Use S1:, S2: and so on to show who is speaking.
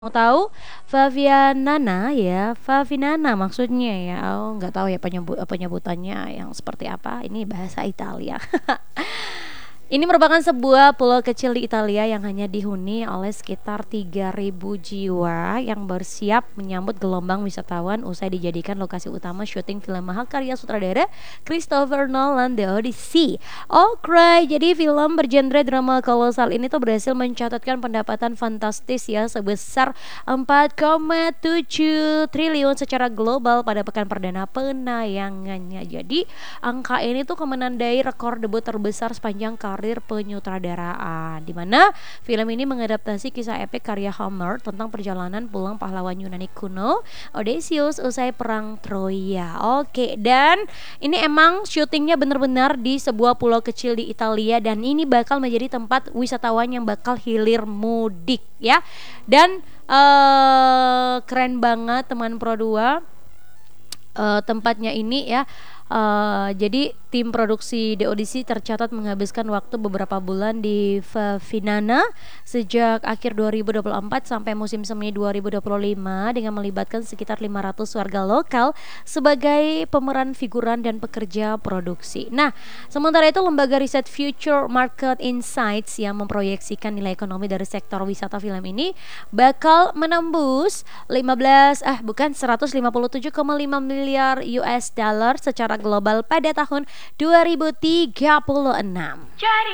S1: Mau tahu Favianana ya, Favinana maksudnya ya. Oh, nggak tahu ya penyebutannya yang seperti apa. Ini bahasa Italia. Ini merupakan sebuah pulau kecil di Italia yang hanya dihuni oleh sekitar 3.000 jiwa yang bersiap menyambut gelombang wisatawan usai dijadikan lokasi utama syuting film mahakarya sutradara Christopher Nolan The Odyssey. Oke, jadi film bergenre drama kolosal ini tuh berhasil mencatatkan pendapatan fantastis ya sebesar 4,7 triliun secara global pada pekan perdana penayangannya. Jadi angka ini tuh menandai rekor debut terbesar sepanjang karir penyutradaraan, di mana film ini mengadaptasi kisah epik karya Homer tentang perjalanan pulang pahlawan Yunani kuno Odysseus usai perang Troya. Oke, dan ini emang syutingnya benar-benar di sebuah pulau kecil di Italia dan ini bakal menjadi tempat wisatawan yang bakal hilir mudik ya. Dan keren banget teman Pro 2 tempatnya ini ya. Jadi tim produksi The Odyssey tercatat menghabiskan waktu beberapa bulan di Favinana sejak akhir 2024 sampai musim semi 2025 dengan melibatkan sekitar 500 warga lokal sebagai pemeran figuran dan pekerja produksi. Nah, sementara itu lembaga riset Future Market Insights yang memproyeksikan nilai ekonomi dari sektor wisata film ini bakal menembus 157,5 miliar US dollar secara global pada tahun 2036.